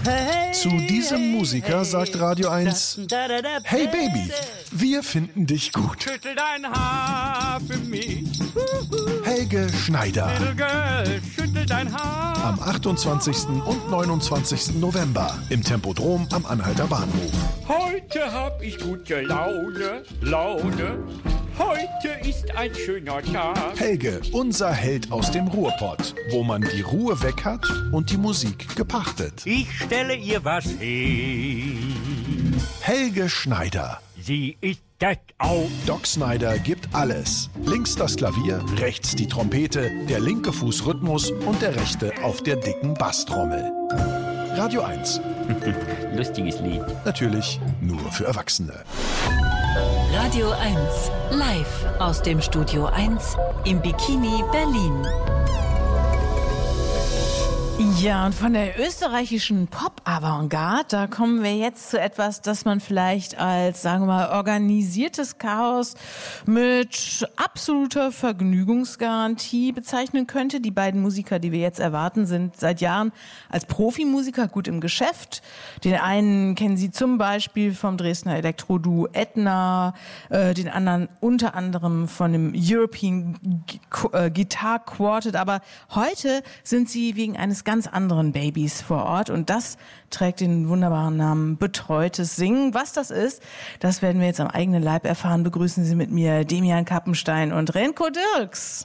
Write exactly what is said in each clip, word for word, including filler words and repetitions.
Zu diesem Musiker sagt Radio eins: Hey Baby, wir finden dich gut. Schüttel dein Haar für mich. Helge Schneider. Little girl, schüttel dein Haar. Am achtundzwanzigsten und neunundzwanzigsten November im Tempodrom am Anhalter Bahnhof. Heute hab ich gute Laune, Laune. Heute ist ein schöner Tag. Helge, unser Held aus dem Ruhrpott, wo man die Ruhe weg hat und die Musik gepachtet. Ich stelle ihr was hin. Helge Schneider. Sie ist das auch. Doc Snyder gibt alles. Links das Klavier, rechts die Trompete, der linke Fuß Rhythmus und der rechte auf der dicken Basstrommel. Radio eins. Lustiges Lied. Natürlich nur für Erwachsene. Radio eins, live aus dem Studio eins im Bikini Berlin. Ja, und von der österreichischen Pop-Avantgarde, da kommen wir jetzt zu etwas, das man vielleicht als, sagen wir mal, organisiertes Chaos mit absoluter Vergnügungsgarantie bezeichnen könnte. Die beiden Musiker, die wir jetzt erwarten, sind seit Jahren als Profimusiker gut im Geschäft. Den einen kennen Sie zum Beispiel vom Dresdner Elektro-Duo Etna, äh, den anderen unter anderem von dem European Guitar Quartet. Aber heute sind sie wegen eines ganz anderen Babys vor Ort und das trägt den wunderbaren Namen Betreutes Singen. Was das ist, das werden wir jetzt am eigenen Leib erfahren. Begrüßen Sie mit mir Demian Kappenstein und Renko Dirks.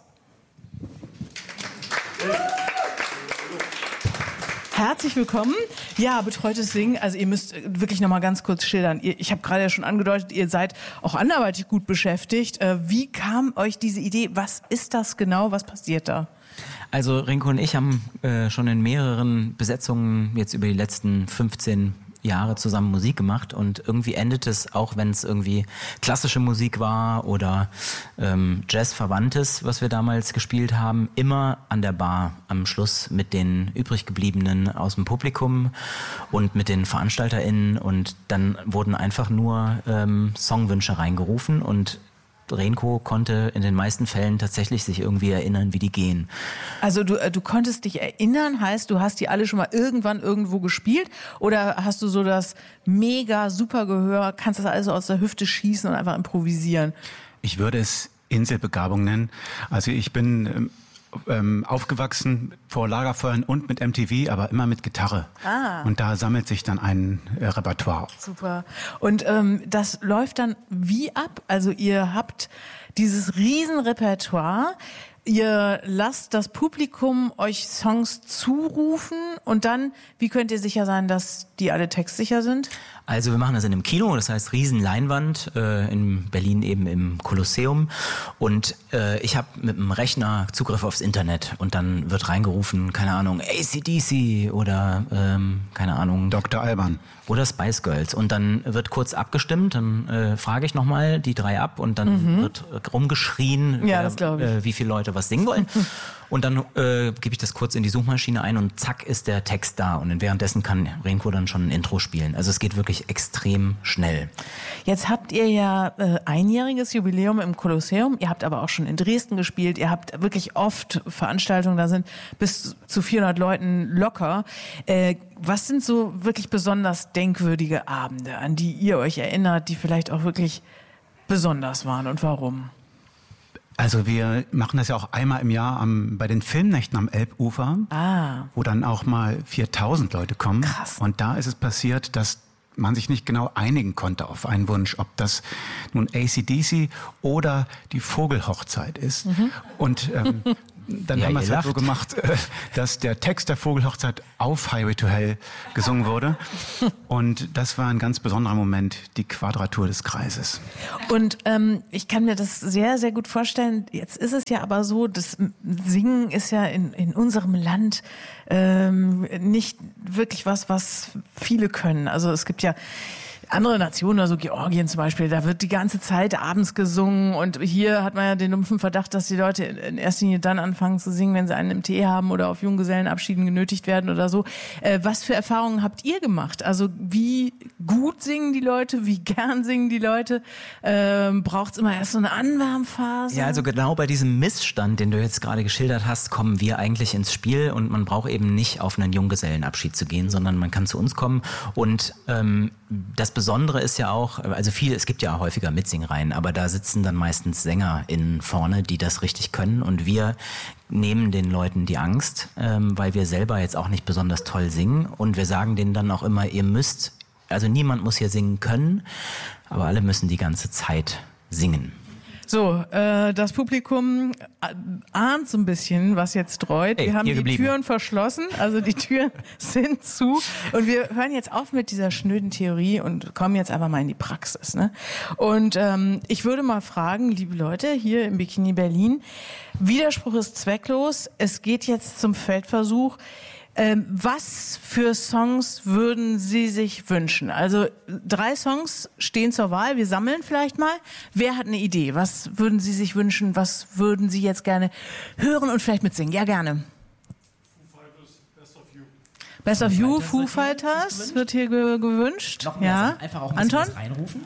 Herzlich willkommen. Ja, Betreutes Singen, also ihr müsst wirklich noch mal ganz kurz schildern. Ihr, ich habe gerade ja schon angedeutet, ihr seid auch anderweitig gut beschäftigt. Wie kam euch diese Idee? Was ist das genau? Was passiert da? Also Renko und ich haben äh, schon in mehreren Besetzungen jetzt über die letzten fünfzehn Jahre zusammen Musik gemacht und irgendwie endet es, auch wenn es irgendwie klassische Musik war oder ähm, Jazz-Verwandtes, was wir damals gespielt haben, immer an der Bar am Schluss mit den übrig gebliebenen aus dem Publikum und mit den VeranstalterInnen und dann wurden einfach nur ähm, Songwünsche reingerufen und Renko konnte in den meisten Fällen tatsächlich sich irgendwie erinnern, wie die gehen. Also du, du konntest dich erinnern, heißt, du hast die alle schon mal irgendwann irgendwo gespielt oder hast du so das mega super Gehör, kannst das also aus der Hüfte schießen und einfach improvisieren? Ich würde es Inselbegabung nennen. Also ich bin ähm, ähm, aufgewachsen vor Lagerfeuern und mit M T V, aber immer mit Gitarre. Ah. Und da sammelt sich dann ein äh, Repertoire. Super. Und ähm, das läuft dann wie ab? Also ihr habt dieses Riesenrepertoire, ihr lasst das Publikum euch Songs zurufen und dann, wie könnt ihr sicher sein, dass die alle textsicher sind? Also wir machen das in einem Kino, das heißt Riesenleinwand, äh, in Berlin eben im Kolosseum und äh, ich habe mit dem Rechner Zugriff aufs Internet und dann wird reingerufen, keine Ahnung, A C D C oder ähm, keine Ahnung. Doktor Alban. Oder Spice Girls und dann wird kurz abgestimmt, dann äh, frage ich nochmal die drei ab und dann mhm. wird rumgeschrien, ja, das glaub ich. äh, wie viele Leute was singen wollen. Und dann äh, gebe ich das kurz in die Suchmaschine ein und zack ist der Text da. Und währenddessen kann Renko dann schon ein Intro spielen. Also es geht wirklich extrem schnell. Jetzt habt ihr ja äh, einjähriges Jubiläum im Kolosseum. Ihr habt aber auch schon in Dresden gespielt. Ihr habt wirklich oft Veranstaltungen, da sind bis zu vierhundert Leuten locker. Äh, was sind so wirklich besonders denkwürdige Abende, an die ihr euch erinnert, die vielleicht auch wirklich besonders waren und warum? Also wir machen das ja auch einmal im Jahr am, bei den Filmnächten am Elbufer, ah. wo dann auch mal viertausend Leute kommen. Krass. Und da ist es passiert, dass man sich nicht genau einigen konnte auf einen Wunsch, ob das nun A C D C oder die Vogelhochzeit ist. Mhm. Und ähm, dann ja, haben wir es halt lacht. so gemacht, dass der Text der Vogelhochzeit auf Highway to Hell gesungen wurde. Und das war ein ganz besonderer Moment, die Quadratur des Kreises. Und ähm, ich kann mir das sehr, sehr gut vorstellen. Jetzt ist es ja aber so, das Singen ist ja in, in unserem Land ähm, nicht wirklich was, was viele können. Also es gibt ja andere Nationen, also Georgien zum Beispiel, da wird die ganze Zeit abends gesungen und hier hat man ja den dumpfen Verdacht, dass die Leute in erster Linie dann anfangen zu singen, wenn sie einen im Tee haben oder auf Junggesellenabschieden genötigt werden oder so. Äh, was für Erfahrungen habt ihr gemacht? Also wie gut singen die Leute, wie gern singen die Leute? Ähm, braucht es immer erst so eine Anwärmphase? Ja, also genau bei diesem Missstand, den du jetzt gerade geschildert hast, kommen wir eigentlich ins Spiel und man braucht eben nicht auf einen Junggesellenabschied zu gehen, sondern man kann zu uns kommen und ähm, das Besondere ist ja auch, also viel, es gibt ja häufiger Mitsingreihen, aber da sitzen dann meistens SängerInnen vorne, die das richtig können und wir nehmen den Leuten die Angst, ähm, weil wir selber jetzt auch nicht besonders toll singen und wir sagen denen dann auch immer, ihr müsst, also niemand muss hier singen können, aber alle müssen die ganze Zeit singen. So, äh, das Publikum ahnt so ein bisschen, was jetzt dreut. Ey, wir haben die geblieben. Türen verschlossen, also die Türen sind zu. Und wir hören jetzt auf mit dieser schnöden Theorie und kommen jetzt einfach mal in die Praxis. Ne? Und ähm, ich würde mal fragen, liebe Leute, hier im Bikini Berlin, Widerspruch ist zwecklos. Es geht jetzt zum Feldversuch. Ähm, was für Songs würden Sie sich wünschen? Also drei Songs stehen zur Wahl. Wir sammeln vielleicht mal. Wer hat eine Idee? Was würden Sie sich wünschen? Was würden Sie jetzt gerne hören und vielleicht mitsingen? Ja, gerne. Foo Fighters, Best of You. Best of You, Foo Fighters wird hier ge gewünscht. Noch mehr ja. Sachen. Einfach auch ein bisschen Anton? was reinrufen.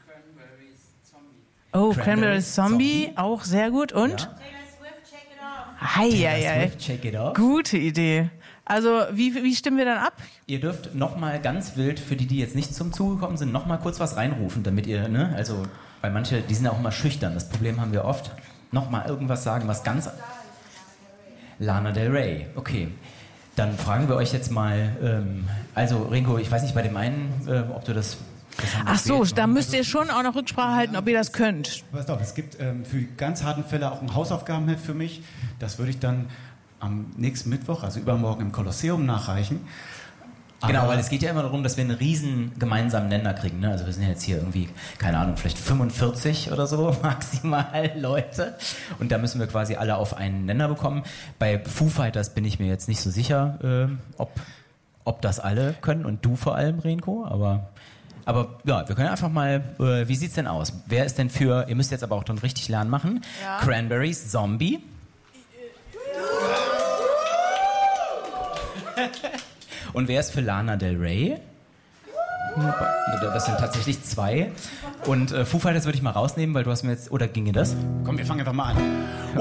Oh, Cranberries Cranberries Zombie, Zombie. auch sehr gut. Und? Ja. Hei, Taylor hei, hei. Swift, Check It Off. Gute Idee. Also, wie, wie stimmen wir dann ab? Ihr dürft nochmal ganz wild, für die, die jetzt nicht zum Zuge gekommen sind, nochmal kurz was reinrufen, damit ihr, ne, also, weil manche, die sind auch immer schüchtern, das Problem haben wir oft. Nochmal irgendwas sagen, was ganz... Lana Del Rey, okay. Dann fragen wir euch jetzt mal, ähm, also Ringo, ich weiß nicht, bei dem einen, äh, ob du das... das haben wir Ach so, spät da noch. müsst ihr schon auch noch Rücksprache halten, ob ihr das könnt. Pass auf, es gibt ähm, für die ganz harten Fälle auch ein Hausaufgabenheft für mich. Das würde ich dann am nächsten Mittwoch, also übermorgen im Kolosseum nachreichen. Genau, Aber- weil es geht ja immer darum, dass wir einen riesen gemeinsamen Nenner kriegen. Ne? Also wir sind ja jetzt hier irgendwie, keine Ahnung, vielleicht fünfundvierzig oder so maximal Leute. Und da müssen wir quasi alle auf einen Nenner bekommen. Bei Foo Fighters bin ich mir jetzt nicht so sicher, äh, ob, ob das alle können und du vor allem, Renko. Aber, aber ja, wir können einfach mal, äh, wie sieht's denn aus? Wer ist denn für, ihr müsst jetzt aber auch dann richtig lernen machen, Ja. Cranberries Zombie. Und wer ist für Lana Del Rey? Das sind tatsächlich zwei. Und äh, Foo Fighters würde ich mal rausnehmen, weil du hast mir jetzt... Oder ginge das? Komm, wir fangen einfach mal an.